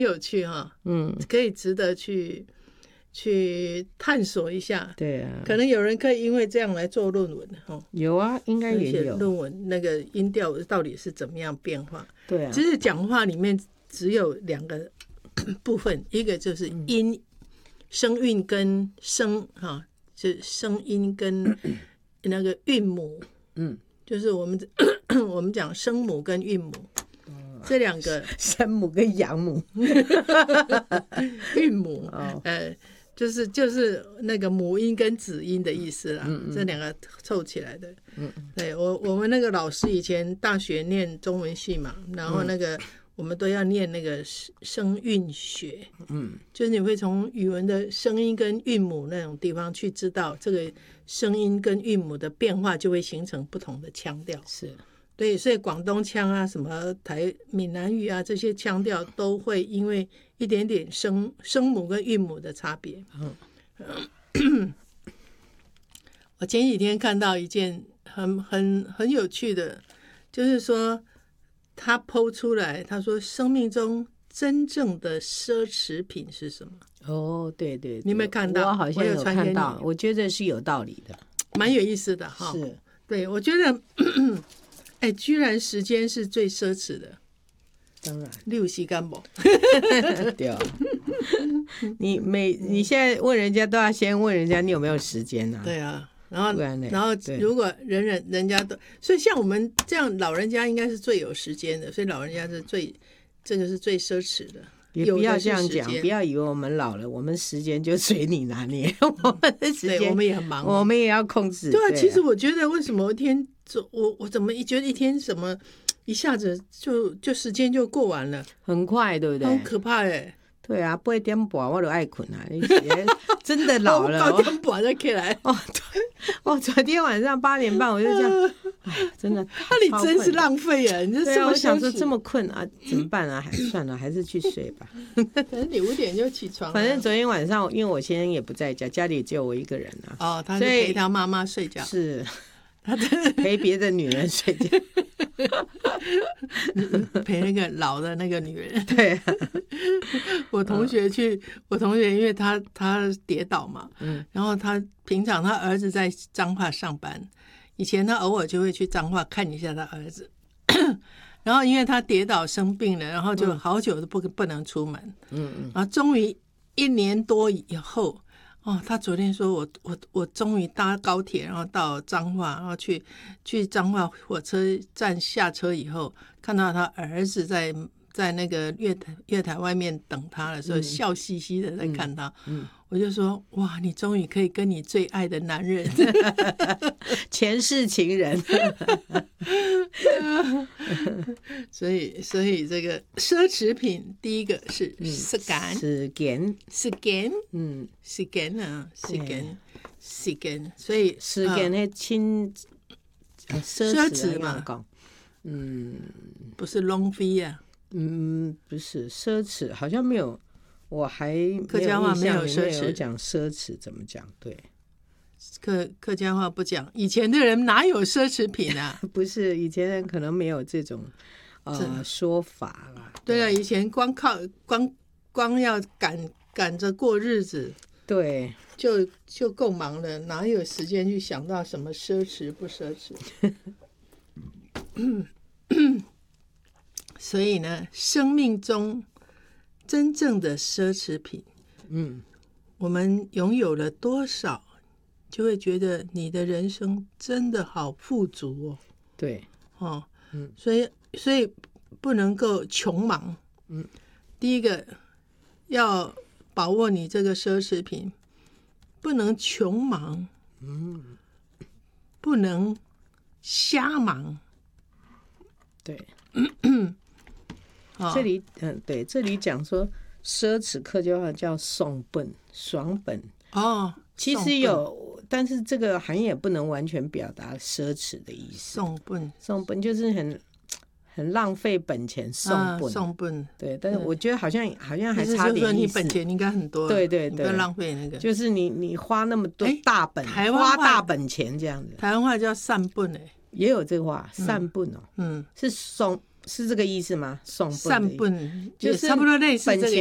有趣哈，可以值得去探索一下。 对啊， 可能有人可以因为这样来做论文哈。 有啊，应该也有论文那个音调到底是怎么样变化？ 对啊， 其实讲话里面只有2个部分，一个就是音。声韵跟声哈，就声音跟那个韵母，就是我们讲声母跟韵母，这2个声母跟阳母， 韵母，就是那个母音跟子音的意思啦，这2个凑起来的。对，我们那个老师以前大学念中文系嘛，然后那个。我们都要念那个声韵学，就是你会从语文的声音跟韵母那种地方去知道这个声音跟韵母的变化，就会形成不同的腔调。 是， 对，所以广东腔啊、什么闽南语啊这些腔调都会因为一点点声母跟韵母的差别。我前几天看到一件很有趣的，就是说。他po出来，他说：“生命中真正的奢侈品是什么？” 哦，对， 你有没有看到？ 我好像有看到，我觉得是有道理的， 蛮有意思的哈。 是， 对，我觉得，居然时间是最奢侈的。 当然， 你有时间不？ 对啊，你现在问人家都要先问人家你有没有时间啊？ 对啊。然后如果人家都，所以像我们这样老人家应该是最有时间的，所以老人家是这个是最奢侈的。 也不要这样讲，不要以为我们老了，我们时间就随你拿捏，我们的时间我们也很忙， 我们也要控制。 对啊，其实我觉得为什么一天我怎么觉得一天什么一下子就时间就过完了， 很快，对不对？ 很可怕哎。 对啊，8点半我就爱困啊！真的老了 ，9点半再起来。 昨天晚上8点半我就这样，真的。 那你真是浪费啊！你这么我想说这么困啊，怎么办啊？算了，还是去睡吧。 反正你5点就起床。 反正昨天晚上，因为我先生也不在家，家里只有我一个人啊。 他是陪他妈妈睡觉。 是。他陪别的女人睡觉， 陪那个老的那个女人。 对啊， 我同学因为他跌倒嘛，然后平常他儿子在彰化上班，以前他偶尔就会去彰化看一下他儿子，然后因为他跌倒生病了，然后就好久都不能出门，然后终于1年多以后。他昨天说我终于搭高铁，然后到彰化，然后去彰化火车站下车以后，看到他儿子在那个月台外面等他的时候，笑嘻嘻的在看他。我就说哇，你终于可以跟你最爱的男人前世情人。 所以这个奢侈品第一个是时间，时间，所以时间那奢侈嘛， 不是浪费啊， 不是奢侈，好像没有，我还客家话没有奢侈， 讲奢侈怎么讲？对。 客家话不讲，以前的人哪有奢侈品啊？ 不是，以前人可能没有这种说法啦。 对啊，以前光要赶着过日子， 对， 就够忙了，哪有时间去想到什么奢侈不奢侈？所以呢，生命中真正的奢侈品，我们拥有了多少？就会觉得你的人生真的好富足哦。 对， 所以不能够穷忙。第一个要把握你这个奢侈品，不能穷忙，不能瞎忙。 对，这里对，这里讲说奢侈客家话叫爽本其实有，但是这个含义也不能完全表达奢侈的意思。送本就是很浪费本钱， 送本。 对，但是我觉得好像还差点意思。 就是说你本钱应该很多， 对， 不要浪费那个。 就是你花那么多大本，花大本钱这样子。 台湾话叫散本也有这个话，散本是是这个意思吗？送散笨就是差不多类似这个意思。